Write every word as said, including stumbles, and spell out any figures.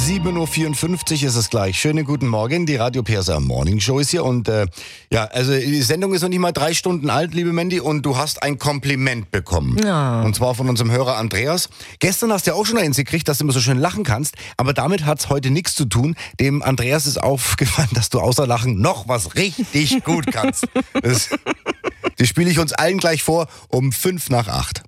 sieben Uhr vierundfünfzig ist es gleich. Schönen guten Morgen, die Radio P S R Morning Show ist hier und äh, ja, also die Sendung ist noch nicht mal drei Stunden alt, liebe Mandy, und du hast ein Kompliment bekommen. Ja. Und zwar von unserem Hörer Andreas. Gestern hast du ja auch schon eins gekriegt, dass du immer so schön lachen kannst, aber damit hat es heute nichts zu tun. Dem Andreas ist aufgefallen, dass du außer Lachen noch was richtig gut kannst. Das, das spiele ich uns allen gleich vor um fünf nach acht.